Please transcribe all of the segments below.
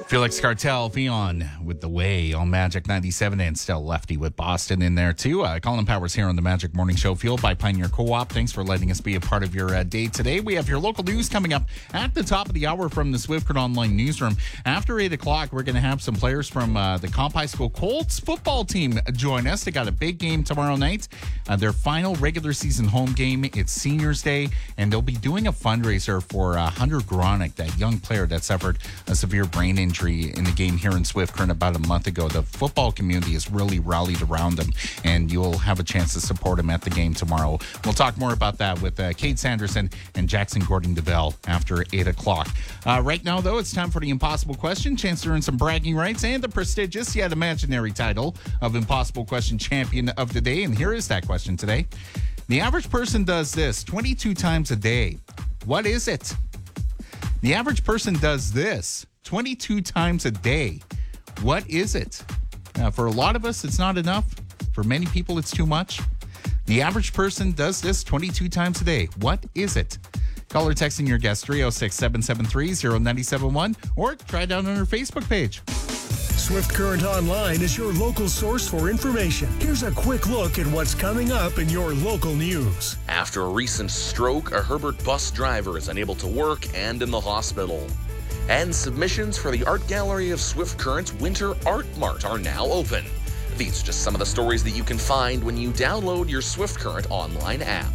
Felix Cartel, Fion with The Way on Magic 97, and still Lefty with Boston in there too. Colin Powers here on the Magic Morning Show, fueled by Pioneer Co-op. Thanks for letting us be a part of your day today. We have your local news coming up at the top of the hour from the Swift Current Online newsroom. After 8 o'clock, we're going to have some players from the Comp High School Colts football team join us. They got a big game tomorrow night, their final regular season home game. It's Seniors Day, and they'll be doing a fundraiser for Hunter Gronick, that young player that suffered a severe brain injury in the game here in Swift Current about a month ago. The football community has really rallied around him, and you'll have a chance to support him at the game tomorrow. We'll talk more about that with Kate Sanderson and Jackson Gordon-DeVille after 8 o'clock. Right now, though, it's time for the Impossible Question. Chance to earn some bragging rights and the prestigious yet imaginary title of Impossible Question Champion of the Day. And here is that question today. The average person does this 22 times a day. What is it? The average person does this 22 times a day. What is it? For a lot of us, it's not enough. For many people, it's too much. The average person does this 22 times a day. What is it? Call or text in your guest 306-773-0971 or try it out on our Facebook page. Swift Current Online is your local source for information. Here's a quick look at what's coming up in your local news. After a recent stroke, a Herbert bus driver is unable to work and in the hospital. And submissions for the Art Gallery of Swift Current's Winter Art Mart are now open. These are just some of the stories that you can find when you download your Swift Current online app.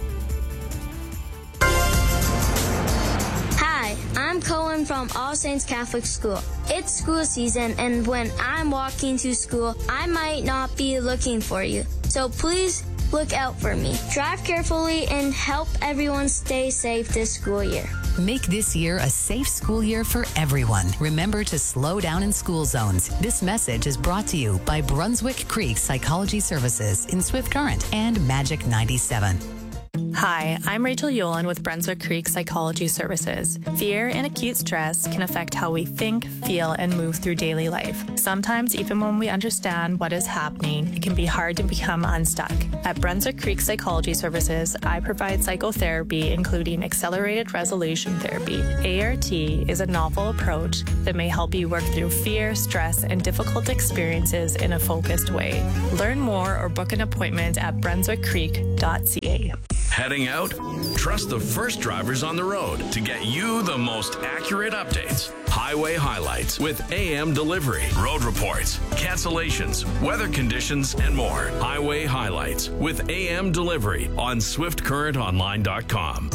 Hi, I'm Cohen from All Saints Catholic School. It's school season, and when I'm walking to school, I might not be looking for you. So please look out for me. Drive carefully and help everyone stay safe this school year. Make this year a safe school year for everyone. Remember to slow down in school zones. This message is brought to you by Brunswick Creek Psychology Services in Swift Current and Magic 97. Hi, I'm Rachel Yolen with Brunswick Creek Psychology Services. Fear and acute stress can affect how we think, feel, and move through daily life. Sometimes, even when we understand what is happening, it can be hard to become unstuck. At Brunswick Creek Psychology Services, I provide psychotherapy, including accelerated resolution therapy. ART is a novel approach that may help you work through fear, stress, and difficult experiences in a focused way. Learn more or book an appointment at brunswickcreek.ca. Heading out? Trust the first drivers on the road to get you the most accurate updates. Highway highlights with AM delivery, road reports, cancellations, weather conditions, and more. Highway highlights with AM delivery on SwiftCurrentOnline.com.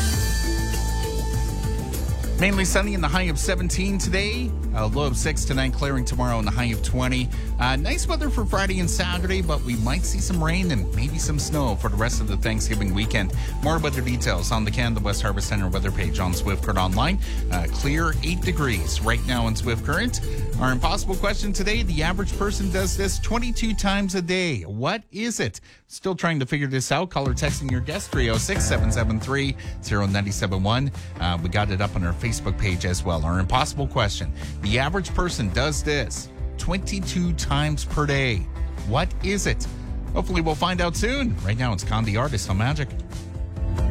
Mainly sunny in the high of 17 today. Low of 6 tonight, clearing tomorrow in the high of 20. Nice weather for Friday and Saturday, but we might see some rain and maybe some snow for the rest of the Thanksgiving weekend. More weather details on the Canada West Harvest Center weather page on Swift Current Online. Clear 8 degrees right now in Swift Current. Our impossible question today, the average person does this 22 times a day. What is it? Still trying to figure this out. Call or text in your guest 306-773-0971. We got it up on our Facebook page as well. Our impossible question. The average person does this 22 times per day. What is it? Hopefully we'll find out soon. Right now it's Con the Artist on Magic.